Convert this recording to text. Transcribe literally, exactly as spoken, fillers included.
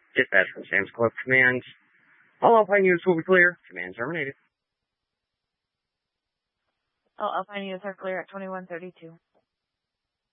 Dispatch from Sam's Club Command. All Alpine units will be clear. Command terminated. All Alpine units are clear at twenty-one thirty-two.